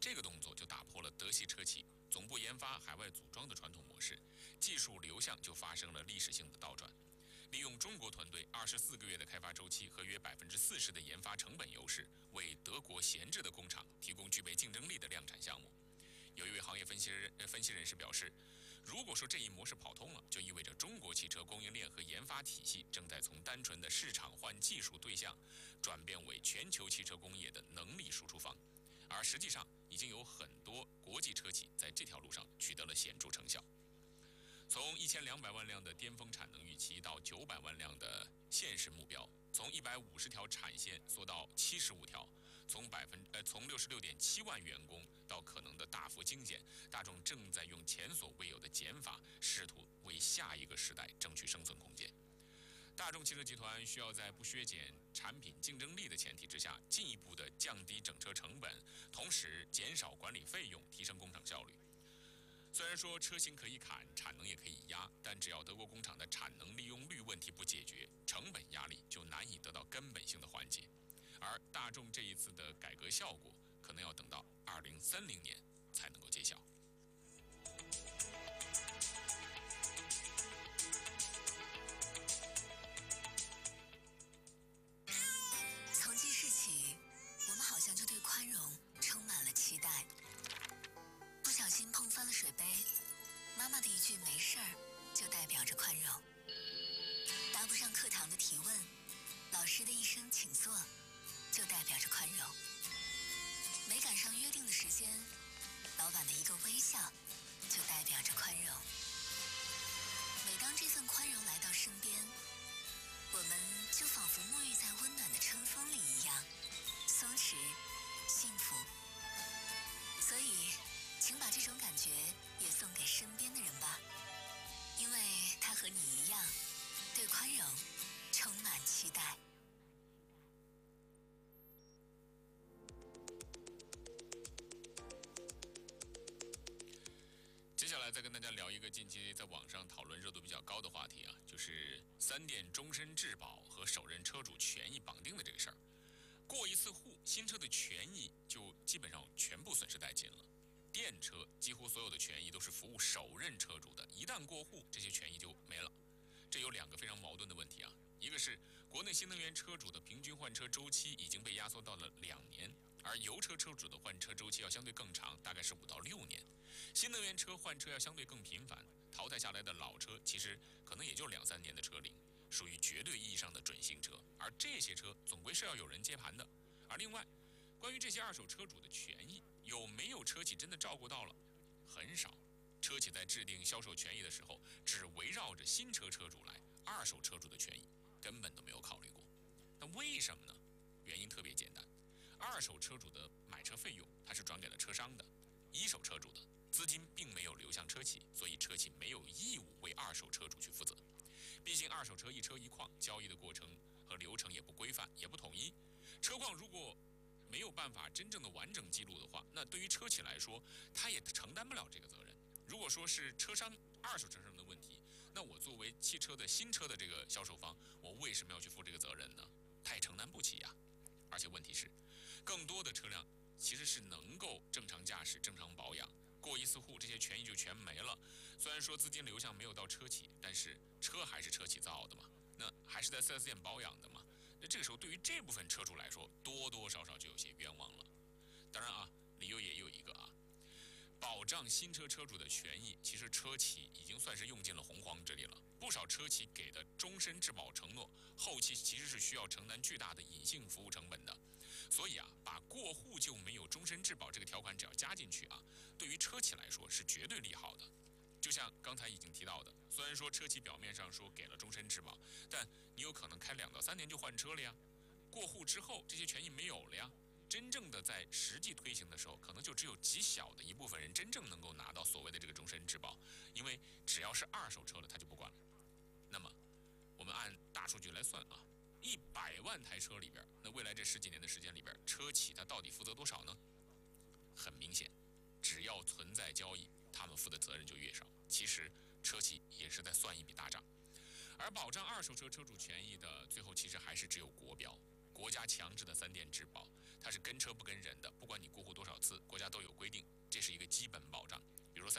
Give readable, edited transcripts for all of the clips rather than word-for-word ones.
这个动作就打破了德系车企总部研发、海外组装的传统模式，技术流向就发生了历史性的倒转。利用中国团队24个月的开发周期和约40%的研发成本优势，为德国闲置的工厂提供具备竞争力的量产项目。有一位行业分析人士表示，如果说这一模式跑通了，就意味着中国汽车供应链和研发体系正在从单纯的市场换技术对象，转变为全球汽车工业的能力输出方。而实际上，已经有很多国际车企在这条路上取得了显著成效。从1200万辆的巅峰产能预期到900万辆的现实目标，从150条产线缩到75条，从66.7万员工到可能的大幅精简，大众正在用前所未有的减法，试图为下一个时代争取生存空间。大众汽车集团需要在不削减产品竞争力的前提之下，进一步的降低整车成本，同时减少管理费用，提升工厂效率。虽然说车型可以砍，产能也可以压，但只要德国工厂的产能利用率问题不解决，成本压力就难以得到根本性的缓解。而大众这一次的改革效果，可能要等到2030年才能够见效。 从记事起，我们好像就对宽容充满了期待。不小心碰翻了水杯，妈妈的一句没事儿就代表着宽容。答不上课堂的提问，老师的一声请坐就代表着宽容。没赶上约定的时间，老板的一个微笑就代表着宽容。每当这份宽容来到身边，我们就仿佛沐浴在温暖的春风里一样，松弛、幸福。所以请把这种感觉也送给身边的人吧，因为他和你一样，对宽容充满期待。 接下来再跟大家聊一个近期在网上讨论热度比较高的话题啊，就是3电终身质保和首任车主权益绑定的这个事儿。过一次户，新车的权益就基本上全部损失殆尽了。电车几乎所有的权益都是服务首任车主的，一旦过户，这些权益就没了。这有2个非常矛盾的问题啊，一个是国内新能源车主的平均换车周期已经被压缩到了2年，而油车车主的换车周期要相对更长，大概是5到6年。新能源车换车要相对更频繁，淘汰下来的老车其实可能也就2、3年的车龄，属于绝对意义上的准新车，而这些车总归是要有人接盘的。而另外，关于这些二手车主的权益，有没有车企真的照顾到了？很少。车企在制定销售权益的时候，只围绕着新车车主来，二手车主的权益根本都没有考虑过。那为什么呢？原因特别简单，二手车主的买车费用它是转给了车商的，一手车主的资金并没有流向车企，所以车企没有义务为二手车主去负责。毕竟二手车一车一况，交易的过程和流程也不规范，也不统一。车况如果没有办法真正的完整记录的话，那对于车企来说，他也承担不了这个责任。如果说是车商二手车商的问题，那我作为汽车的新车的这个销售方，我为什么要去负这个责任呢？他也承担不起呀。而且问题是，更多的车辆其实是能够正常驾驶、正常保养，过一次户，这些权益就全没了。虽然说资金流向没有到车企，但是车还是车企造的嘛，那还是在 4S 店保养的嘛。那这个时候对于这部分车主来说，多多少少就有些冤枉了。当然啊，理由也有一个啊，保障新车车主的权益，其实车企已经算是用尽了洪荒之力了。不少车企给的终身质保承诺，后期其实是需要承担巨大的隐性服务成本的。所以啊，把过户就没有终身质保这个条款只要加进去啊，对于车企来说是绝对利好的。就像刚才已经提到的，虽然说车企表面上说给了终身质保，但你有可能开2到3年就换车了呀。过户之后，这些权益没有了呀。真正的在实际推行的时候，可能就只有极小的一部分人真正能够拿到所谓的这个终身质保，因为只要是二手车了，他就不管了。那么，我们按大数据来算啊，100万台车里边，那未来这10几年的时间里边，车企它到底负责多少呢？很明显，只要存在交易，他们负的责任就越少。其实车企也是在算一笔大账，而保障二手车车主权益的最后其实还是只有国标。国家强制的3电质保，它是跟车不跟人的，不管你过户多少次，国家都有规定。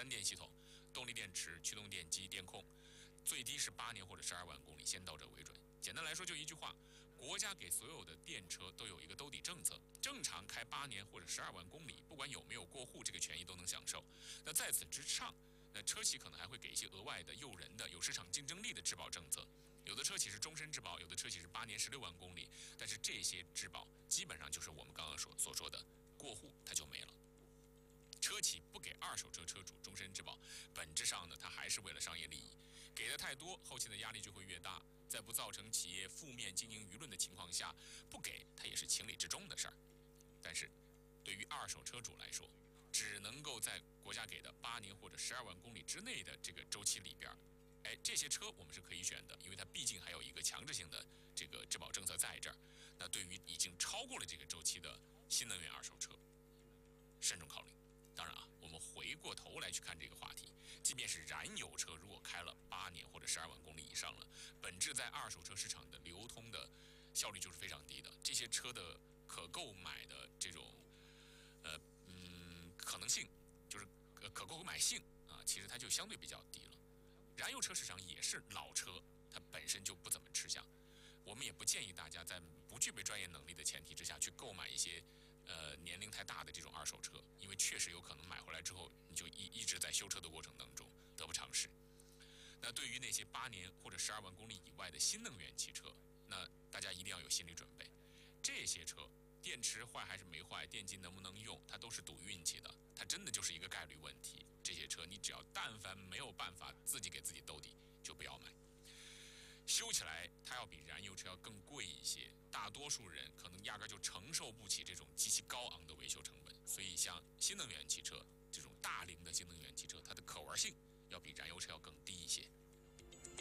电系统、动力电池、驱动电机、电控，最低是8年或者12万公里，先到者为准。简单来说，就一句话，国家给所有的电车都有一个兜底政策，正常开8年或者12万公里，不管有没有过户，这个权益都能享受。那在此之上，那车企可能还会给一些额外的诱人的、有市场竞争力的质保政策。有的车企是终身质保，有的车企是8年16万公里，但是这些质保基本上就是我们刚刚所说的过户它就没了。车企不给二手车车主终身质保，本质上呢，它还是为了商业利益，给的太多，后期的压力就会越大。在不造成企业负面经营舆论的情况下，不给它也是情理之中的事儿。但是，对于二手车主来说，只能够在国家给的8年或者12万公里之内的这个周期里边，这些车我们是可以选的，因为它毕竟还有一个强制性的这个质保政策在这儿。那对于已经超过了这个周期的新能源二手车，慎重考虑。当然啊，我们回过头来去看这个话题，即便是燃油车，如果开了8年或者12万公里以上了，本质在二手车市场的流通的效率就是非常低的。这些车的可购买的这种可能性，就是可购买性啊，其实它就相对比较低了。燃油车市场也是老车，它本身就不怎么吃香。我们也不建议大家在不具备专业能力的前提之下去购买一些年龄太大的这种二手车，因为确实有可能买回来之后你就一直在修车的过程当中得不偿失。那对于那些8年或者12万公里以外的新能源汽车，那大家一定要有心理准备，这些车电池坏还是没坏，电机能不能用，它都是赌运气的，它真的就是一个概率问题。这些车你只要但凡没有办法自己给自己兜底，就不要买。修起来它要比燃油车要更贵一些，大多数人可能压根就承受不起这种极其高昂的维修成本。所以像新能源汽车这种大龄的新能源汽车，它的可玩性要比燃油车要更低一些。